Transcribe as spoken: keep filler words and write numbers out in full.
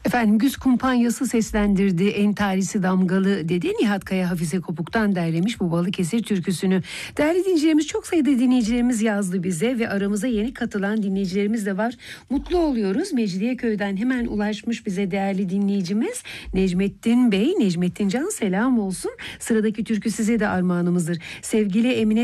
Efendim Güz Kumpanyası seslendirdi, entarisi damgalı dedi. Nihat Kaya Hafize Kopuk'tan derlemiş bu Balıkesir türküsünü. Değerli dinleyicilerimiz, çok sayıda dinleyicilerimiz yazdı bize ve aramıza yeni katılan dinleyicilerimiz de var. Mutlu oluyoruz. Mecidiyeköy'den hemen ulaşmış bize değerli dinleyicimiz Necmettin Bey. Necmettin Can, selam olsun. Sıradaki türkü size de armağanımızdır. Sevgili Emine